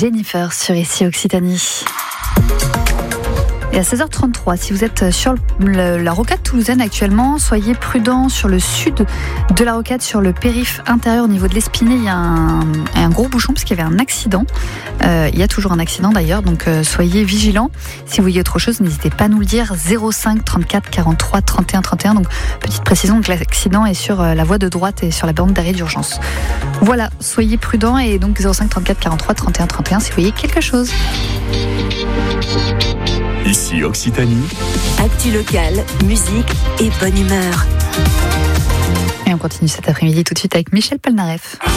Jennifer sur Ici Occitanie. Et à 16h33, si vous êtes sur la rocade toulousaine actuellement, soyez prudents sur le sud de la rocade, sur le périph' intérieur au niveau de l'Espinet. Il y a un gros bouchon parce qu'il y avait un accident. Il y a toujours un accident d'ailleurs, donc soyez vigilants. Si vous voyez autre chose, n'hésitez pas à nous le dire. 05 34 43 31 31. Donc petite précision, que l'accident est sur la voie de droite et sur la bande d'arrêt d'urgence. Voilà, soyez prudents et donc 05 34 43 31 31 si vous voyez quelque chose. Ici Occitanie. Actu locale, musique et bonne humeur. Et on continue cet après-midi tout de suite avec Michel Polnareff.